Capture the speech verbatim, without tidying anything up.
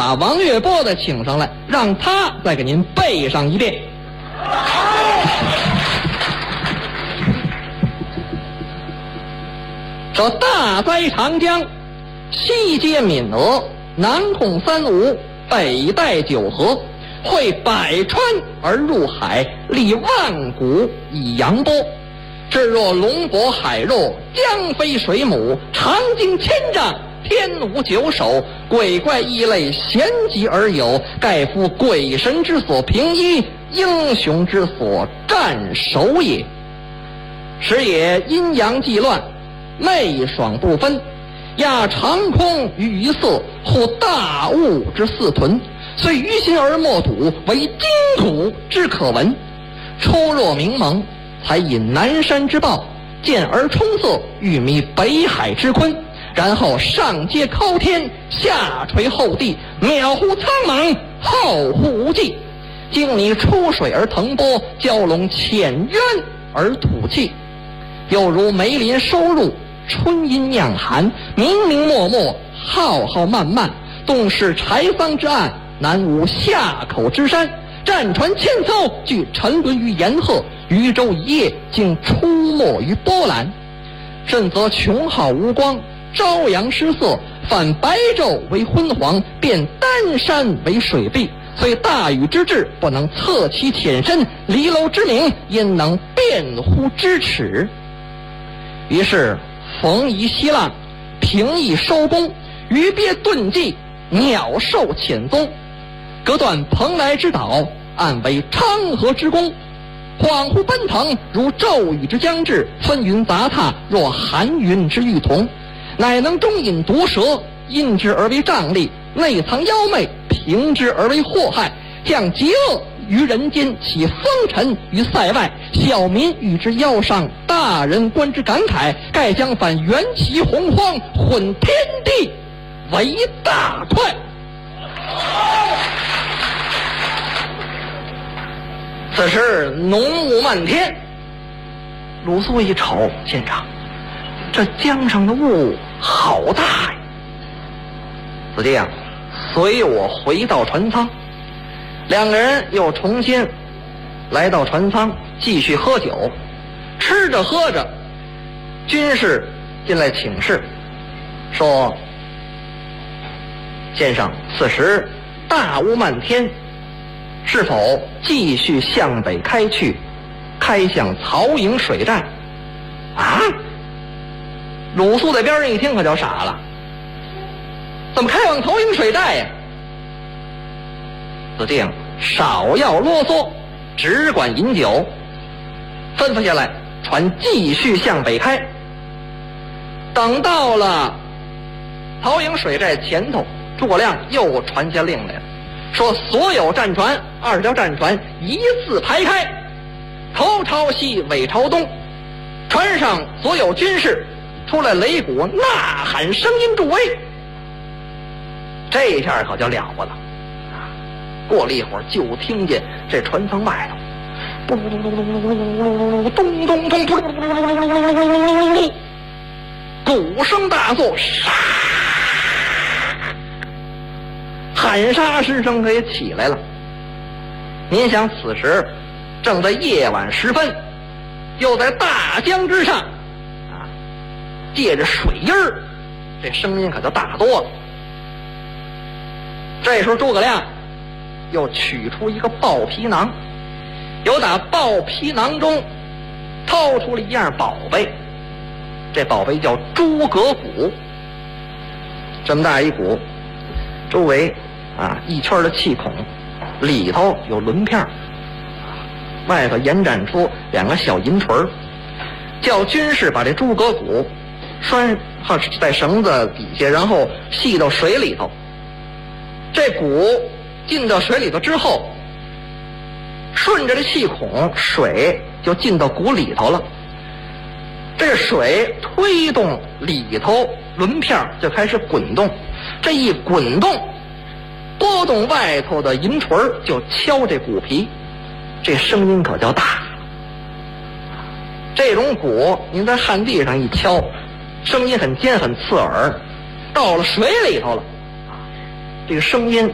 把王月波的请上来，让他再给您背上一遍。说大哉长江，西接闽俄，南控三吴，北带九河，汇百川而入海，立万古以扬波。至若龙伯海肉，江飞水母，长经千丈，天无九首，鬼怪异类，咸集而有，盖夫鬼神之所平一，英雄之所战守也。时也阴阳既乱，媚爽不分，压长空于一色，护大物之四屯，虽于心而莫睹，为金土之可闻。初若明蒙，才引南山之豹，见而冲色，欲迷北海之鲲，然后上接靠天，下垂厚地，渺乎苍茫，浩乎无际。经你出水而腾波，蛟龙潜渊而吐气，又如梅林收入，春阴酿寒，明明漠漠，浩浩漫漫，东是柴桑之岸，南无夏口之山，战船千艘，俱沉沦于岩壑，渔舟一叶，竟出没于波澜。甚则琼皓无光，朝阳失色，反白昼为昏黄，变丹山为水碧。虽大禹之志，不能测其浅深，离楼之名，焉能辨乎咫尺？于是逢夷息浪，平易收工，鱼鳖遁迹，鸟兽潜踪，隔断蓬莱之岛，暗为昌河之功。恍惚奔腾，如骤雨之将至，纷云杂沓，若寒云之欲同。乃能中引毒蛇，因之而为瘴疠，内藏妖媚，平之而为祸害，降极恶于人间，起风尘于塞外。小民与之腰上，大人观之感慨，盖将反缘起洪荒，混天地为大块。此时浓雾漫天，鲁肃一瞅，县长，这江上的雾好大呀！子敬，随我回到船舱。两个人又重新来到船舱，继续喝酒。吃着喝着，军士进来请示，说：先生，此时大雾漫天，是否继续向北开去，开向曹营水寨？啊！鲁肃在边上一听，可就傻了，怎么开往曹营水寨呀？子敬少要啰嗦，只管饮酒。吩咐下来，船继续向北开。等到了曹营水寨前头，诸葛亮又传下令来了，说所有战船，二十条战船一字排开，头朝西，尾朝东。船上所有军士出来擂鼓呐喊，声音助威。这下可就了不了。过了一会儿，就听见这船舱外头咚咚咚咚咚咚咚咚咚咚，鼓声大作，杀喊杀之声可也起来了。您想，此时正在夜晚时分，又在大江之上啊，借着水音儿，这声音可就大多了。这时候诸葛亮又取出一个豹皮囊，由打豹皮囊中掏出了一样宝贝，这宝贝叫诸葛鼓。这么大一鼓，周围啊一圈的气孔，里头有轮片，外头延展出两个小银锤，叫军士把这诸葛鼓拴在绳子底下，然后系到水里头。这鼓进到水里头之后，顺着这气孔，水就进到鼓里头了。这水推动里头轮片就开始滚动，这一滚动，拨动外头的银锤就敲这鼓皮，这声音可叫大。这种鼓您在旱地上一敲，声音很尖很刺耳，到了水里头了，这个声音